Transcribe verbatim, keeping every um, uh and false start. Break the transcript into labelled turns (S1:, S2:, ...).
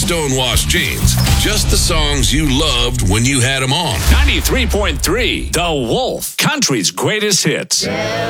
S1: stonewashed jeans. Just the songs you loved when you had them on.
S2: ninety-three point three, The Wolf, country's greatest hits.